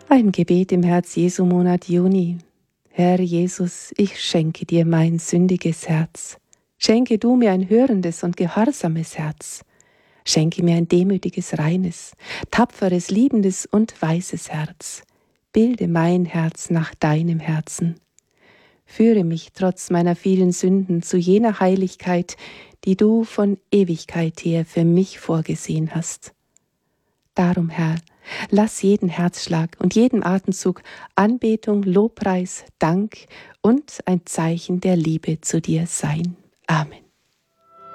Ein Gebet im Herz-Jesu-Monat Juni. Herr Jesus, ich schenke dir mein sündiges Herz. Schenke du mir ein hörendes und gehorsames Herz. Schenke mir ein demütiges, reines, tapferes, liebendes und weises Herz. Bilde mein Herz nach deinem Herzen. Führe mich trotz meiner vielen Sünden zu jener Heiligkeit, die du von Ewigkeit her für mich vorgesehen hast. Darum, Herr, lass jeden Herzschlag und jeden Atemzug Anbetung, Lobpreis, Dank und ein Zeichen der Liebe zu dir sein. Amen.